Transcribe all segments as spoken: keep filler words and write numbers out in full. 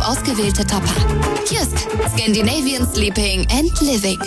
ausgewählte Topper. Kiosk, Scandinavian Sleeping and Living.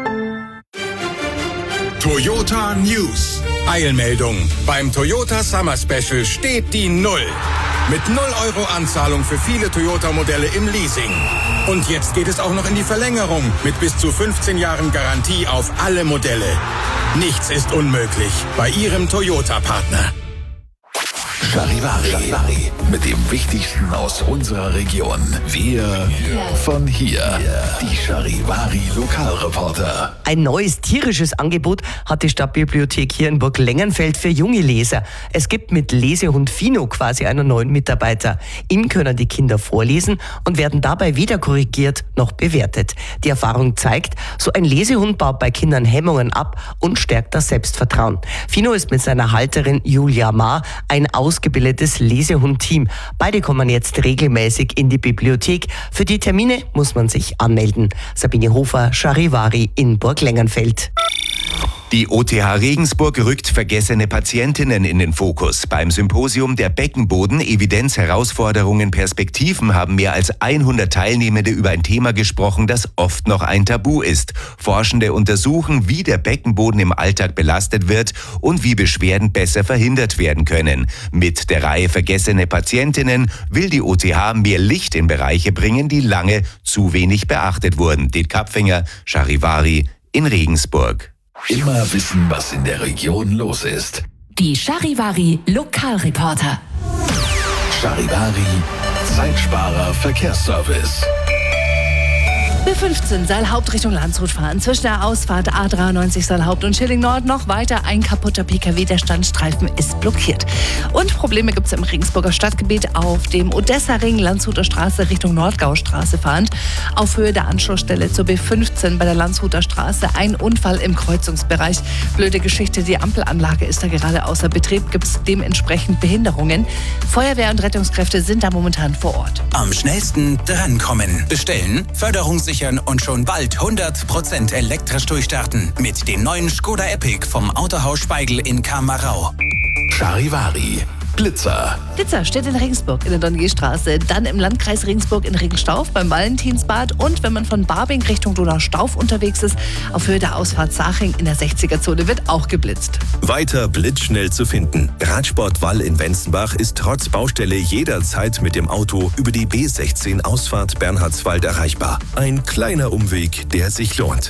Toyota News. Eilmeldung. Beim Toyota Summer Special steht die Null. Mit null Euro Anzahlung für viele Toyota-Modelle im Leasing. Und jetzt geht es auch noch in die Verlängerung mit bis zu fünfzehn Jahren Garantie auf alle Modelle. Nichts ist unmöglich bei Ihrem Toyota-Partner. Charivari. Charivari. Mit dem Wichtigsten aus unserer Region. Wir von hier. Die Charivari Lokalreporter. Ein neues tierisches Angebot hat die Stadtbibliothek hier in Burglengenfeld für junge Leser. Es gibt mit Lesehund Fino quasi einen neuen Mitarbeiter. Ihm können die Kinder vorlesen und werden dabei weder korrigiert noch bewertet. Die Erfahrung zeigt, so ein Lesehund baut bei Kindern Hemmungen ab und stärkt das Selbstvertrauen. Fino ist mit seiner Halterin Julia Ma ein ausgebildetes Lesehund-Team. Beide kommen jetzt regelmäßig in die Bibliothek. Für die Termine muss man sich anmelden. Sabine Hofer, Charivari in Burglengenfeld. Die O T H Regensburg rückt vergessene Patientinnen in den Fokus. Beim Symposium der Beckenboden, Evidenz, Herausforderungen, Perspektiven haben mehr als hundert Teilnehmende über ein Thema gesprochen, das oft noch ein Tabu ist. Forschende untersuchen, wie der Beckenboden im Alltag belastet wird und wie Beschwerden besser verhindert werden können. Mit der Reihe Vergessene Patientinnen will die O T H mehr Licht in Bereiche bringen, die lange zu wenig beachtet wurden. Det Kapfinger, Charivari in Regensburg. Immer wissen, was in der Region los ist. Die Charivari Lokalreporter. Charivari Zeitsparer Verkehrsservice. B fünfzehn Saal Haupt Richtung Landshut fahren. Zwischen der Ausfahrt A dreiundneunzig Saal Haupt und Schilling Nord noch weiter ein kaputter P K W. Der Standstreifen ist blockiert. Und Probleme gibt es im Regensburger Stadtgebiet auf dem Odessa-Ring Landshuter Straße Richtung Nordgaustraße fahrend. Auf Höhe der Anschlussstelle zur B fünfzehn bei der Landshuter Straße ein Unfall im Kreuzungsbereich. Blöde Geschichte, die Ampelanlage ist da gerade außer Betrieb, gibt es dementsprechend Behinderungen. Feuerwehr und Rettungskräfte sind da momentan vor Ort. Am schnellsten drankommen. Bestellen, Förderungssicherung und schon bald hundert Prozent elektrisch durchstarten mit dem neuen Skoda Epic vom Autohaus Speigl in Kamerau. Charivari Blitzer. Blitzer steht in Regensburg in der Donegiestraße, dann im Landkreis Regensburg in Regenstauf beim Valentinsbad und wenn man von Barbing Richtung Donaustauf unterwegs ist, auf Höhe der Ausfahrt Saching in der sechziger-Zone wird auch geblitzt. Weiter blitzschnell zu finden. Radsport Wall in Wenzenbach ist trotz Baustelle jederzeit mit dem Auto über die B sechzehn Ausfahrt Bernhardswald erreichbar. Ein kleiner Umweg, der sich lohnt.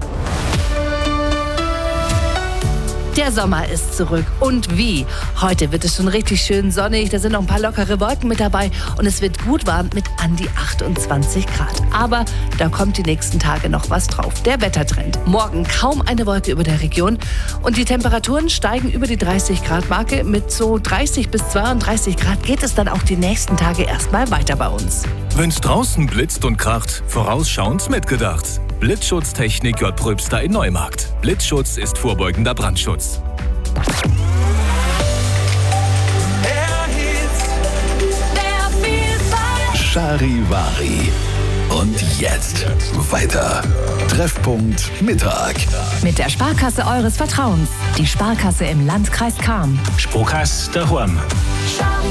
Der Sommer ist zurück. Und wie? Heute wird es schon richtig schön sonnig. Da sind noch ein paar lockere Wolken mit dabei. Und es wird gut warm mit an die achtundzwanzig Grad. Aber da kommt die nächsten Tage noch was drauf. Der Wettertrend. Morgen kaum eine Wolke über der Region. Und die Temperaturen steigen über die dreißig Grad Marke. Mit so dreißig bis zweiunddreißig Grad geht es dann auch die nächsten Tage erstmal weiter bei uns. Wenn's draußen blitzt und kracht, vorausschauend mitgedacht. Blitzschutztechnik J. Pröbster in Neumarkt. Blitzschutz ist vorbeugender Brandschutz. Charivari. Und jetzt weiter. Treffpunkt Mittag. Mit der Sparkasse eures Vertrauens. Die Sparkasse im Landkreis Cham. Sparkasse daheim.